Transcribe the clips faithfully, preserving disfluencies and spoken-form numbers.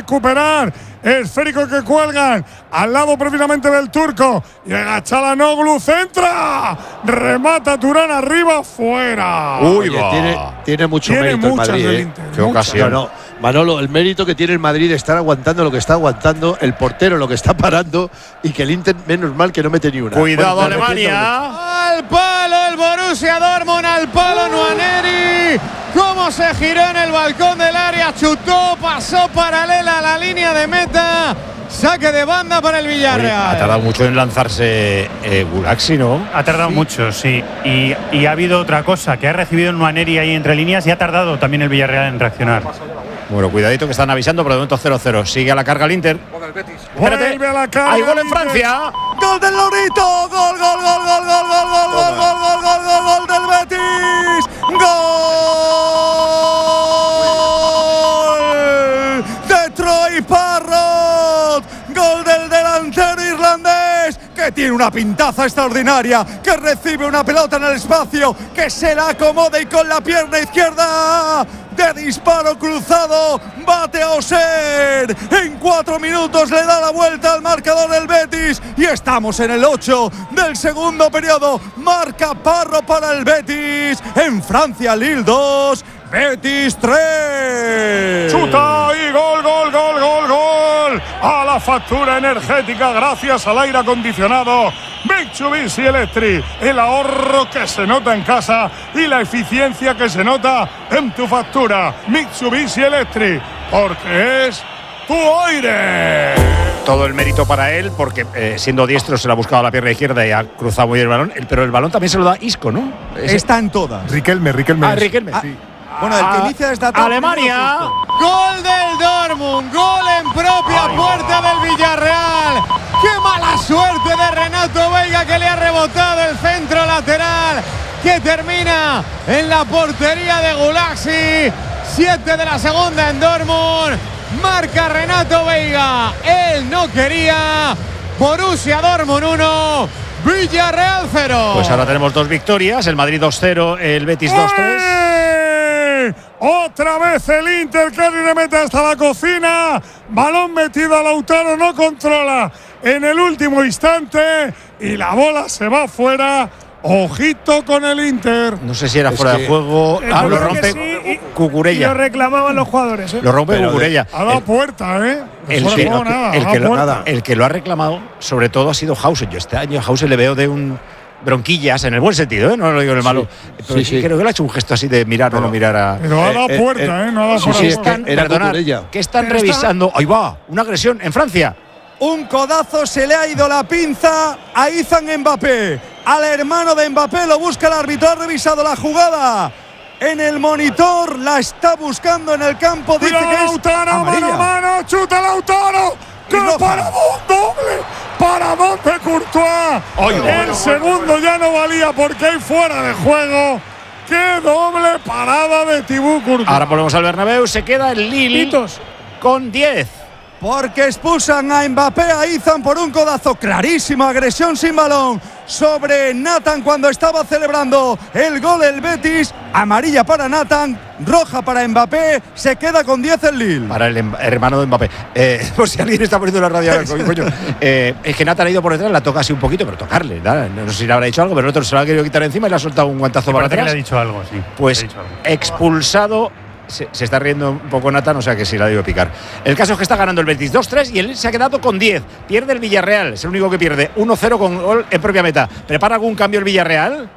recuperar. Esférico que cuelgan al lado precisamente del turco. Llega Çalhanoğlu, centra. Remata Turán arriba, fuera. Uy, Oye, tiene, tiene mucho tiene mérito el Madrid. ¿eh? Inter, Qué ocasión. No, no, Manolo, el mérito que tiene el Madrid de estar aguantando lo que está aguantando, el portero lo que está parando y que el Inter, menos mal que no mete ni una. Cuidado, bueno, Alemania. Al palo el Borussia Dortmund, al palo Nwaneri. Cómo se giró en el balcón del área, chutó, pasó paralela a la línea de meta. Saque de banda para el Villarreal. Oye, ha tardado mucho en lanzarse eh, Gulaxi, ¿no? Ha tardado sí. mucho, sí. Y, y ha habido otra cosa, que ha recibido Nwaneri ahí entre líneas y ha tardado también el Villarreal en reaccionar. Bueno, cuidadito que están avisando, por el momento cero cero. Sigue a la carga el Inter. Espérate, a la carga. Hay gol en Francia. ¡Gol del Lorito! ¡Gol, gol, gol, gol, gol, gol, gol, gol, gol, gol, gol, gol, gol del Betis! ¡Gol de Troy Parrott! ¡Gol del delantero irlandés! Que tiene una pintaza extraordinaria, que recibe una pelota en el espacio, que se la acomoda y con la pierna izquierda de disparo cruzado bate a Oser. En cuatro minutos le da la vuelta al marcador del Betis y estamos en el ocho del segundo periodo. Marca Parro para el Betis. En Francia, Lille dos, Betis tres. Chuta y gol, gol, gol, gol, gol. A la factura energética gracias al aire acondicionado Mitsubishi Electric. El ahorro que se nota en casa y la eficiencia que se nota en tu factura. Mitsubishi Electric, porque es tu aire. Todo el mérito para él, porque eh, siendo diestro se le ha buscado a la pierna izquierda y ha cruzado muy bien el balón. El, pero el balón también se lo da Isco, ¿no? Ese. Está en todas. Riquelme, Riquelme. Ah, Riquelme. Ah, sí. Bueno, el que inicia esta etapa. Alemania. Gol del Dortmund, gol en propia Ay, puerta no. del Villarreal. ¡Qué mala suerte de Renato Veiga, que le ha rebotado el centro lateral, que termina en la portería de Gulaxi! Siete de la segunda en Dortmund. Marca Renato Veiga. Él no quería. Borussia Dortmund uno, Villarreal cero. Pues ahora tenemos dos victorias. El Madrid dos cero, el Betis dos tres. Otra vez el Inter que le mete hasta la cocina. Balón metido a Lautaro, no controla en el último instante y la bola se va fuera. Ojito con el Inter. No sé si era es fuera de juego. Eh, ah, lo rompe sí, Cucurella. Y lo reclamaban los jugadores. ¿eh? Lo rompe Cucurella. A la puerta, ¿eh? El, no que, nada, el, que lo, nada. el que lo ha reclamado, sobre todo, ha sido Hausen. Yo este año a Hausen le veo de un bronquillas, en el buen sentido, ¿eh? No lo digo en el malo. Sí, pero sí, sí. Creo que le ha hecho un gesto así de mirar o no mirar a. Pero a la eh, puerta, ¿eh? ¿eh? No a la sí, puerta. Sí, es que era Cucurella. ¿Qué están pero revisando? Está... Ahí va, una agresión en Francia. Un codazo, se le ha ido la pinza a Izan Mbappé. Al hermano de Mbappé lo busca el árbitro. Ha revisado la jugada en el monitor. La está buscando en el campo. Dice Mira, que Lautaro, es amarilla. mano, mano, chuta Lautaro. ¡Qué paradón doble! ¡Paradón de Courtois! Ay, el bueno, segundo bueno. ya no valía porque hay fuera de juego. ¡Qué doble parada de Thibaut Courtois! Ahora volvemos al Bernabéu. Se queda el Lille Pitos. con diez. Porque expulsan a Mbappé, a Izan por un codazo. Clarísima agresión sin balón sobre Nathan cuando estaba celebrando el gol el Betis. Amarilla para Nathan, roja para Mbappé. Se queda con diez el Lille. Para el hermano de Mbappé. Eh, por si alguien está poniendo la radio ahora, coño. Eh, es que Nathan ha ido por detrás, la toca así un poquito, pero tocarle. ¿verdad? No sé si le habrá dicho algo, pero el otro se lo ha querido quitar encima y le ha soltado un guantazo para atrás. Que le ha dicho algo, sí. Pues algo. expulsado. Se, se está riendo un poco Nathan, o sea que sí la digo picar. El caso es que está ganando el Betis dos tres y él se ha quedado con diez. Pierde el Villarreal, es el único que pierde. uno cero con gol en propia meta. ¿Prepara algún cambio el Villarreal?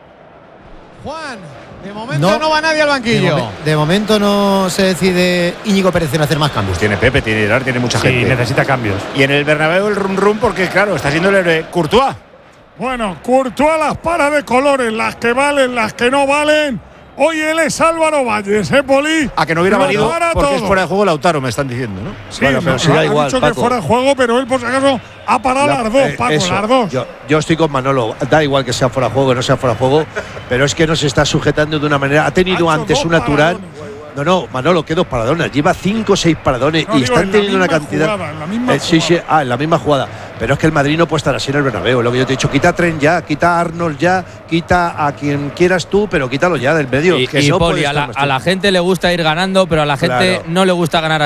Juan, de momento no, no va nadie al banquillo. De, momen, de momento no se decide Íñigo Pérez en hacer más cambios. Tiene Pepe, tiene Gerard, tiene mucha sí, gente. necesita cambios. Y en el Bernabéu el rum rum porque claro, está siendo el héroe Courtois. Bueno, Courtois las para de colores, las que valen, las que no valen. Hoy él es Álvaro Valles, ¿eh, Poli? A que no hubiera valido porque todo. Es fuera de juego Lautaro, me están diciendo, ¿no? Sí, bueno, pero no, si da ha igual, dicho Paco. que fuera de juego, pero él por si acaso ha parado La, las dos, eh, Paco, eso, las dos. Yo, yo estoy con Manolo, da igual que sea fuera de juego, que no sea fuera de juego, pero es que no se está sujetando de una manera. Ha tenido ha antes una Turán. No, no, Manolo, que dos paradones. Lleva cinco o seis paradones no, y digo, están teniendo una cantidad. Jugada, en la misma eh, sí, sí, ah, en la misma jugada. Pero es que el Madrid no puede estar así en el Bernabéu. Lo que yo te he dicho, quita a Trent ya, quita a Arnold ya, quita a quien quieras tú, pero quítalo ya del medio. Y, que y no Poli, a la, a la gente le gusta ir ganando, pero a la gente claro. no le gusta ganar.